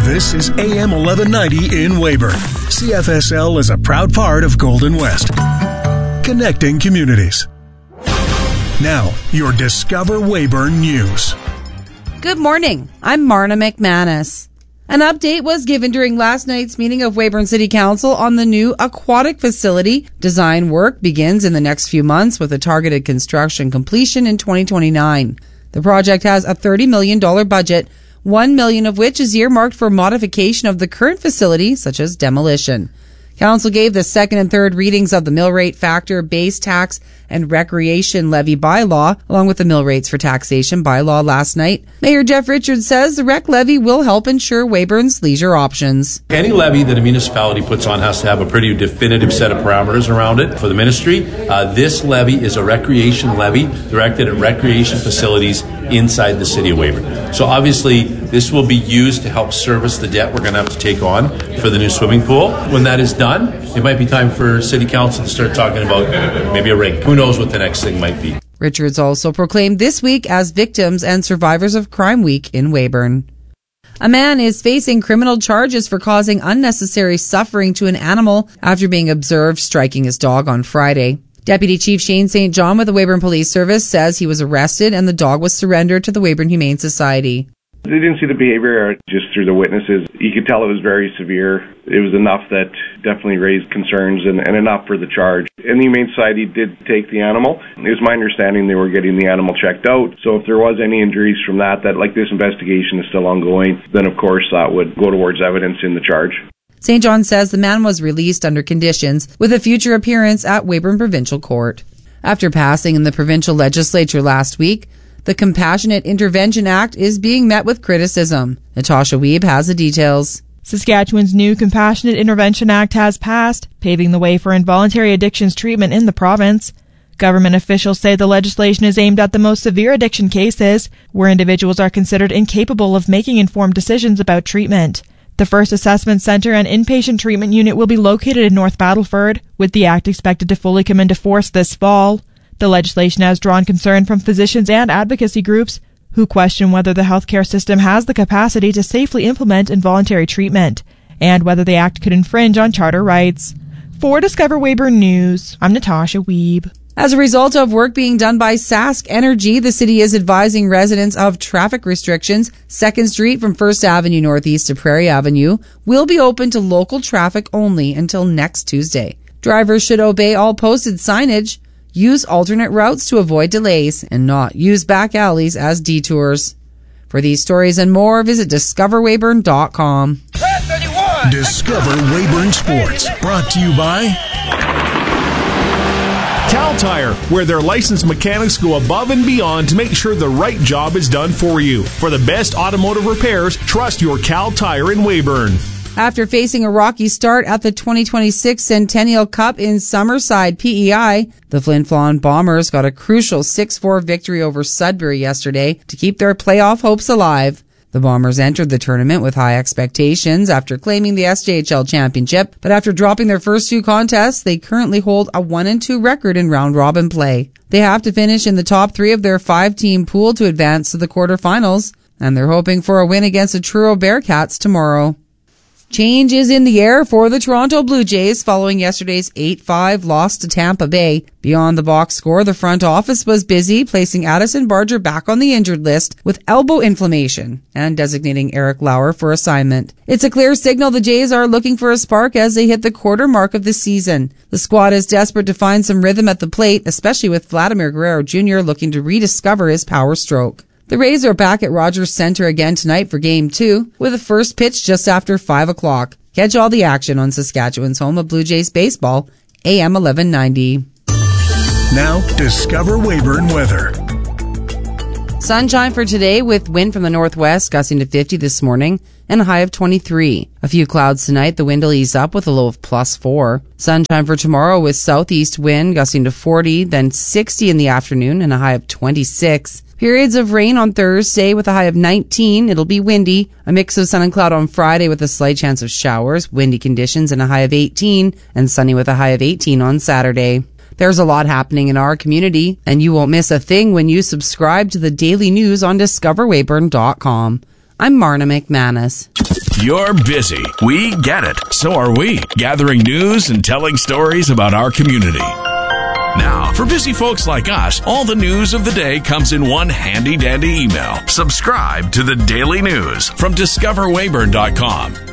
This is AM 1190 in Weyburn. CFSL is a proud part of Golden West. Connecting communities. Now, your Discover Weyburn News. Good morning. I'm Marna McManus. An update was given during last night's meeting of Weyburn City Council on the new aquatic facility. Design work begins in the next few months with a targeted construction completion in 2029. The project has a $30 million budget, $1 million of which is earmarked for modification of the current facility, such as demolition. Council gave the second and third readings of the mill rate factor, base tax, and recreation levy bylaw, along with the mill rates for taxation bylaw last night. Mayor Jeff Richards says the rec levy will help ensure Weyburn's leisure options. Any levy that a municipality puts on has to have a pretty definitive set of parameters around it for the ministry. This levy is a recreation levy directed at recreation facilities inside the city of Weyburn. So obviously this will be used to help service the debt we're going to have to take on for the new swimming pool. When that is done, it might be time for City Council to start talking about maybe a rink. Who knows what the next thing might be. Richards also proclaimed this week as Victims and Survivors of Crime Week in Weyburn. A man is facing criminal charges for causing unnecessary suffering to an animal after being observed striking his dog on Friday. Deputy Chief Shane St. John with the Weyburn Police Service says he was arrested and the dog was surrendered to the Weyburn Humane Society. They didn't see the behavior just through the witnesses. You could tell it was very severe. It was enough that definitely raised concerns and enough for the charge. And the Humane Society did take the animal. It was my understanding they were getting the animal checked out. So if there was any injuries from that, like this investigation is still ongoing, then of course that would go towards evidence in the charge. St. John says the man was released under conditions with a future appearance at Weyburn Provincial Court. After passing in the provincial legislature last week, the Compassionate Intervention Act is being met with criticism. Natasha Wiebe has the details. Saskatchewan's new Compassionate Intervention Act has passed, paving the way for involuntary addictions treatment in the province. Government officials say the legislation is aimed at the most severe addiction cases, where individuals are considered incapable of making informed decisions about treatment. The first assessment center and inpatient treatment unit will be located in North Battleford, with the act expected to fully come into force this fall. The legislation has drawn concern from physicians and advocacy groups who question whether the healthcare system has the capacity to safely implement involuntary treatment, and whether the act could infringe on charter rights. For Discover Weyburn News, I'm Natasha Wiebe. As a result of work being done by Sask Energy, the city is advising residents of traffic restrictions. 2nd Street from 1st Avenue Northeast to Prairie Avenue will be open to local traffic only until next Tuesday. Drivers should obey all posted signage, use alternate routes to avoid delays, and not use back alleys as detours. For these stories and more, visit discoverweyburn.com. Discover Weyburn Sports, brought to you by Cal Tire, where their licensed mechanics go above and beyond to make sure the right job is done for you. For the best automotive repairs, trust your Cal Tire in Weyburn. After facing a rocky start at the 2026 Centennial Cup in Summerside, PEI, the Flin Flon Bombers got a crucial 6-4 victory over Sudbury yesterday to keep their playoff hopes alive. The Bombers entered the tournament with high expectations after claiming the SJHL championship, but after dropping their first 2 contests, they currently hold a 1-2 record in round-robin play. They have to finish in the top 3 of their 5-team pool to advance to the quarterfinals, and they're hoping for a win against the Truro Bearcats tomorrow. Change is in the air for the Toronto Blue Jays following yesterday's 8-5 loss to Tampa Bay. Beyond the box score, the front office was busy placing Addison Barger back on the injured list with elbow inflammation and designating Eric Lauer for assignment. It's a clear signal the Jays are looking for a spark as they hit the quarter mark of the season. The squad is desperate to find some rhythm at the plate, especially with Vladimir Guerrero Jr. looking to rediscover his power stroke. The Rays are back at Rogers Centre again tonight for Game 2, with a first pitch just after 5 o'clock. Catch all the action on Saskatchewan's home of Blue Jays baseball, AM 1190. Now, Discover Weyburn weather. Sunshine for today with wind from the northwest gusting to 50 this morning and a high of 23. A few clouds tonight. The wind will ease up with a low of +4. Sunshine for tomorrow with southeast wind gusting to 40, then 60 in the afternoon and a high of 26. Periods of rain on Thursday with a high of 19. It'll be windy. A mix of sun and cloud on Friday with a slight chance of showers. Windy conditions and a high of 18. And sunny with a high of 18 on Saturday. There's a lot happening in our community, and you won't miss a thing when you subscribe to the daily news on discoverweyburn.com. I'm Marna McManus. You're busy. We get it. So are we, gathering news and telling stories about our community. Now, for busy folks like us, all the news of the day comes in one handy-dandy email. Subscribe to the Daily News from DiscoverWeyburn.com.